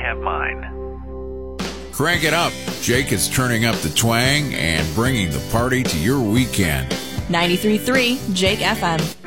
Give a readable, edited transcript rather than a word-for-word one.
have mine. Crank it up. Jake is turning up the twang and bringing the party to your weekend. 93.3 Jake FM.